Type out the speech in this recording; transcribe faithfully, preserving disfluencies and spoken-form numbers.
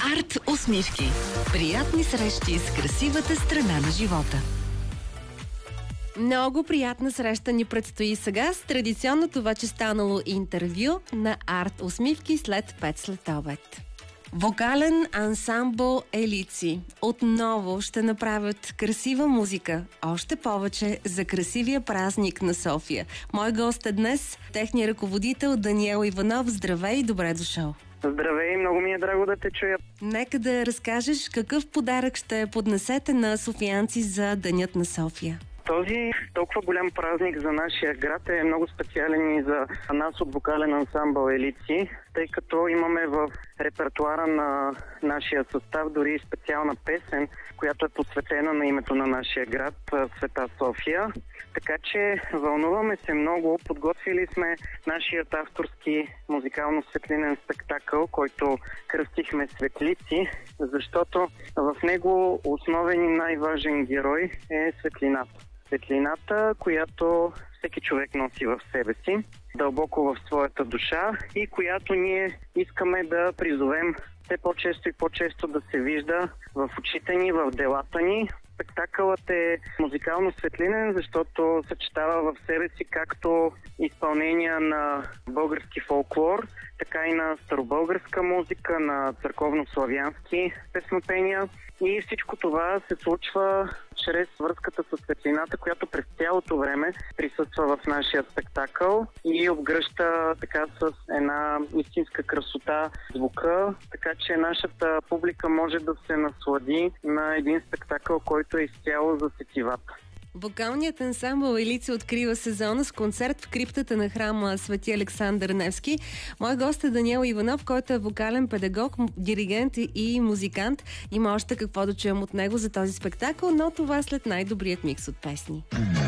Арт усмивки. Приятни срещи с красивата страна на живота. Много приятна среща ни предстои сега с традиционното вече станало интервю на Арт усмивки след пет след обед. Вокален ансамбъл Елици отново ще направят красива музика, още повече за красивия празник на София. Мой гост е днес техният ръководител Даниел Иванов. Здравей и добре дошъл! Здравей, много ми е драго да те чуя. Нека да разкажеш какъв подарък ще поднесете на софиянци за Денят на София. Този толкова голям празник за нашия град е много специален и за нас от вокален ансамбъл Елици, тъй като имаме в репертуара на нашия състав дори специална песен, която е посветена на името на нашия град, Света София. Така че вълнуваме се много. Подготвили сме нашият авторски музикално-светлинен спектакъл, който кръстихме Светлици, защото в него основен и най-важен герой е светлината. Светлината, която всеки човек носи в себе си, дълбоко в своята душа и която ние искаме да призовем все по-често и по-често да се вижда в очите ни, в делата ни. Спектакълът е музикално светлинен, защото съчетава в себе си както изпълнения на български фолклор, така и на старобългарска музика, на църковно-славянски песнопения. И всичко това се случва чрез връзката с светлината, която през цялото време присъства в нашия спектакъл и обгръща така с една истинска красота звука, така че нашата публика може да се наслади на един спектакъл, който е изцяло за сетивата. Вокалният ансамбъл Елици открива сезона с концерт в криптата на храма Свети Александър Невски. Мой гост е Даниел Иванов, който е вокален педагог, диригент и музикант. Има още какво да чуем от него за този спектакъл, но това след най-добрият микс от песни.